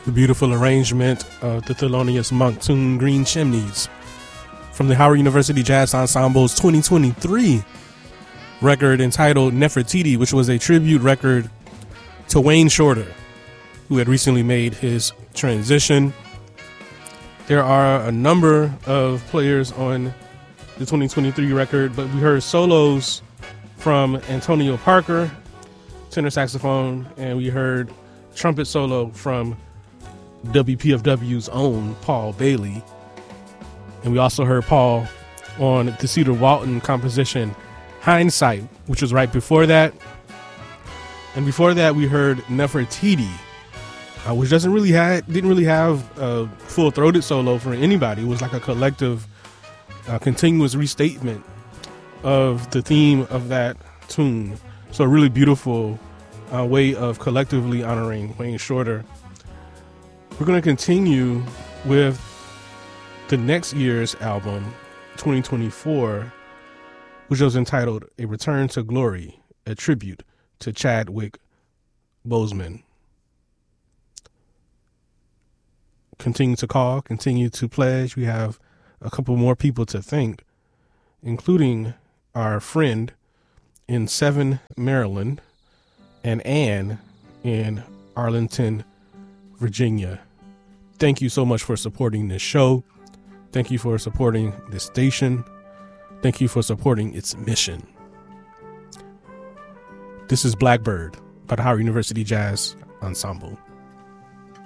The beautiful arrangement of the Thelonious Monk tune Green Chimneys from the Howard University Jazz Ensemble's 2023 record entitled Nefertiti, which was a tribute record to Wayne Shorter, who had recently made his transition. There are a number of players on the 2023 record, but we heard solos from Antonio Parker, tenor saxophone, and we heard trumpet solo from WPFW's own Paul Bailey. And we also heard Paul on the Cedar Walton composition Hindsight, which was right before that. And before that, we heard Nefertiti, which didn't really have a full-throated solo for anybody. It was like a collective, continuous restatement of the theme of that tune. So a really beautiful way of collectively honoring Wayne Shorter. We're going to continue with the next year's album, 2024, which was entitled A Return to Glory, a tribute to Chadwick Boseman. Continue to call, continue to pledge. We have a couple more people to thank, including our friend in Seven, Maryland, and Anne in Arlington, Virginia. Thank you so much for supporting this show. Thank you for supporting this station. Thank you for supporting its mission. This is Blackbird by the Howard University Jazz Ensemble.